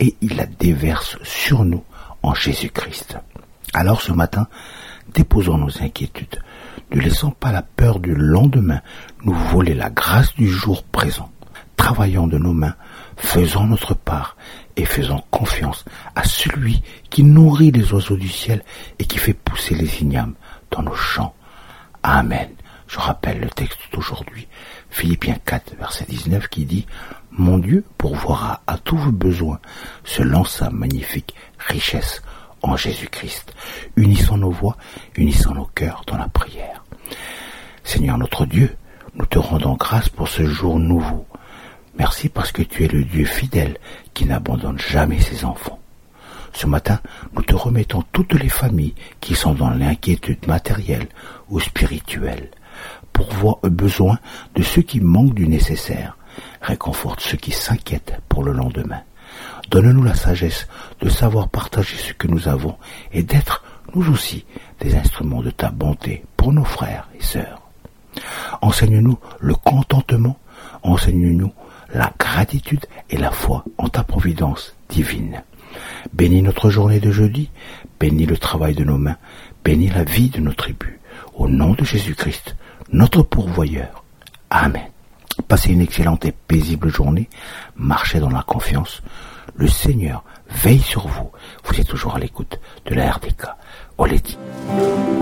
et il la déverse sur nous en Jésus-Christ. Alors ce matin, déposons nos inquiétudes. Ne laissons pas la peur du lendemain nous voler la grâce du jour présent. Travaillons de nos mains, faisons notre part et faisons confiance à celui qui nourrit les oiseaux du ciel et qui fait pousser les ignames dans nos champs. Amen. Je rappelle le texte d'aujourd'hui, Philippiens 4, verset 19, qui dit « Mon Dieu pourvoira à tous vos besoins selon sa magnifique richesse en Jésus-Christ. » Unissons nos voix, unissons nos cœurs dans la prière. Seigneur notre Dieu, nous te rendons grâce pour ce jour nouveau. Merci parce que tu es le Dieu fidèle qui n'abandonne jamais ses enfants. Ce matin, nous te remettons toutes les familles qui sont dans l'inquiétude matérielle ou spirituelle. Pourvois aux besoins de ceux qui manquent du nécessaire. Réconforte ceux qui s'inquiètent pour le lendemain. Donne-nous la sagesse de savoir partager ce que nous avons et d'être, nous aussi, des instruments de ta bonté pour nos frères et sœurs. Enseigne-nous le contentement, enseigne-nous la gratitude et la foi en ta providence divine. Bénis notre journée de jeudi, bénis le travail de nos mains, bénis la vie de nos tribus. Au nom de Jésus-Christ, notre pourvoyeur. Amen. Passez une excellente et paisible journée, marchez dans la confiance. Le Seigneur veille sur vous. Vous êtes toujours à l'écoute de la RDK. Oledi.